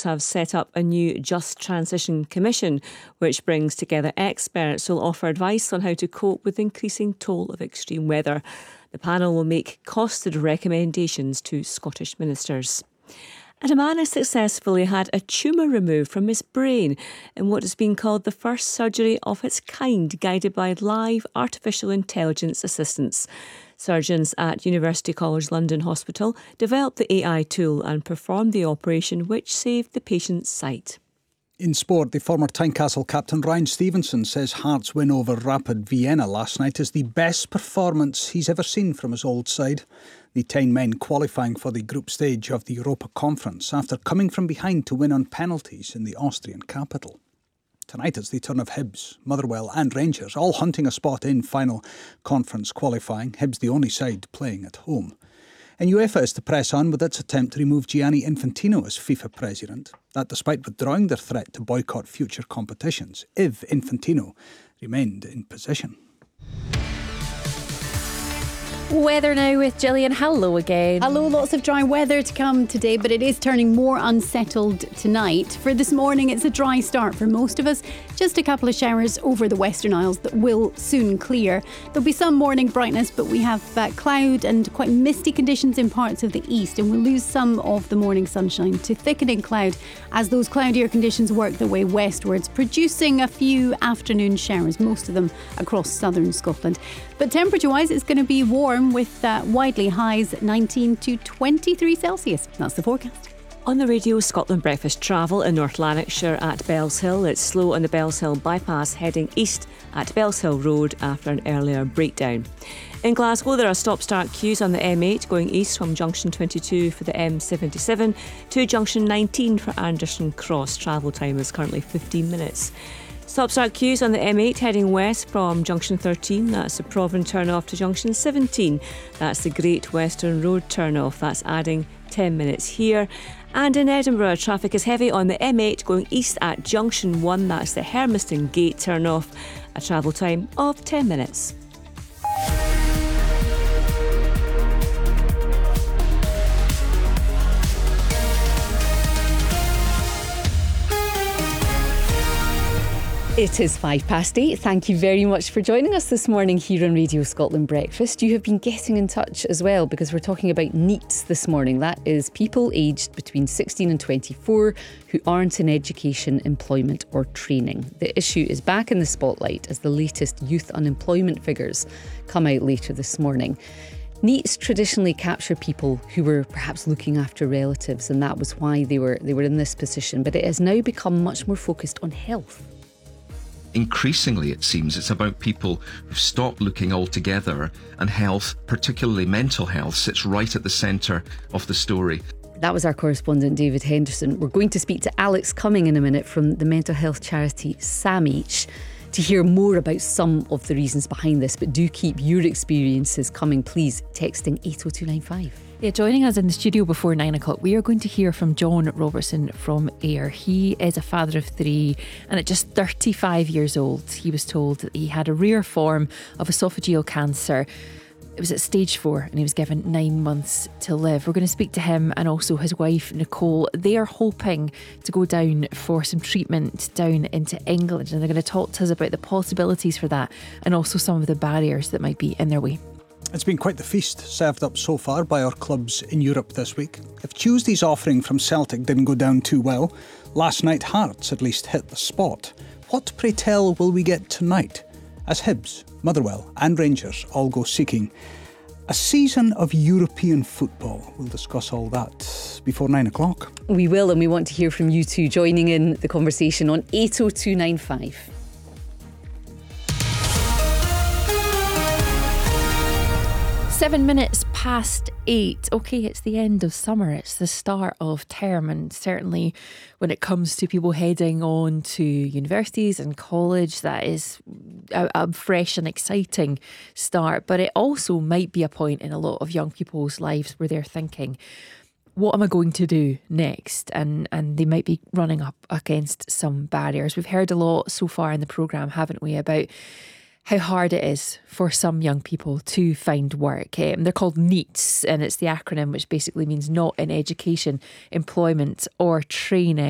ministers have set up a new Just Transition Commission, which brings together experts who will offer advice on how to cope with the increasing toll of extreme weather. The panel will make costed recommendations to Scottish ministers. And a man has successfully had a tumour removed from his brain in what has been called the first surgery of its kind, guided by live artificial intelligence assistance. Surgeons at University College London Hospital developed the AI tool and performed the operation, which saved the patient's sight. In sport, the former Tynecastle captain Ryan Stevenson says Hearts' win over Rapid Vienna last night is the best performance he's ever seen from his old side. The 10 men qualifying for the group stage of the Europa Conference after coming from behind to win on penalties in the Austrian capital. Tonight it's the turn of Hibs, Motherwell and Rangers, all hunting a spot in final conference qualifying. Hibs the only side playing at home. And UEFA is to press on with its attempt to remove Gianni Infantino as FIFA president. That despite withdrawing their threat to boycott future competitions if Infantino remained in position. Weather now with Gillian. Hello again. Hello, lots of dry weather to come today, but it is turning more unsettled tonight. For this morning, it's a dry start for most of us. Just a couple of showers over the Western Isles that will soon clear. There'll be some morning brightness, but we have cloud and quite misty conditions in parts of the east, and we'll lose some of the morning sunshine to thickening cloud as those cloudier conditions work their way westwards, producing a few afternoon showers, most of them across southern Scotland. But temperature-wise, it's going to be warm with widely highs 19 to 23 Celsius. That's the forecast. On the radio, Scotland Breakfast travel in North Lanarkshire at Bellshill. It's slow on the Bellshill bypass heading east at Bellshill Road after an earlier breakdown. In Glasgow, there are stop-start queues on the M8 going east from Junction 22 for the M77 to Junction 19 for Anderson Cross. Travel time is currently 15 minutes. Stop-start queues on the M8 heading west from Junction 13, that's the Provan turn-off, to Junction 17. That's the Great Western Road turn-off, that's adding 10 minutes here. And in Edinburgh, traffic is heavy on the M8 going east at Junction 1, that's the Hermiston Gate turn-off, a travel time of 10 minutes. It is 8:05. Thank you very much for joining us this morning here on Radio Scotland Breakfast. You have been getting in touch as well because we're talking about NEETs this morning. That is people aged between 16 and 24 who aren't in education, employment or training. The issue is back in the spotlight as the latest youth unemployment figures come out later this morning. NEETs traditionally capture people who were perhaps looking after relatives, and that was why they were in this position. But it has now become much more focused on health. Increasingly, it seems, it's about people who've stopped looking altogether, and health, particularly mental health, sits right at the centre of the story. That was our correspondent David Henderson. We're going to speak to Alex Cumming in a minute from the mental health charity SAMH to hear more about some of the reasons behind this. But do keep your experiences coming, please, texting 80295. Yeah, joining us in the studio before 9 o'clock, we are going to hear from John Robertson from Ayr. He is a father of 3, and at just 35 years old, he was told that he had a rare form of esophageal cancer. It was at stage 4 and he was given 9 months to live. We're going to speak to him and also his wife, Nicole. They are hoping to go down for some treatment down into England, and they're going to talk to us about the possibilities for that and also some of the barriers that might be in their way. It's been quite the feast served up so far by our clubs in Europe this week. If Tuesday's offering from Celtic didn't go down too well, last night Hearts at least hit the spot. What, pray tell, will we get tonight? As Hibs, Motherwell and Rangers all go seeking a season of European football. We'll discuss all that before 9 o'clock. We will, and we want to hear from you too, joining in the conversation on 80295. 7 minutes past 8. OK, it's the end of summer. It's the start of term, and certainly when it comes to people heading on to universities and college, that is a fresh and exciting start. But it also might be a point in a lot of young people's lives where they're thinking, what am I going to do next? And they might be running up against some barriers. We've heard a lot so far in the programme, haven't we, about how hard it is for some young people to find work. They're called NEETs, and it's the acronym which basically means not in education, employment or training.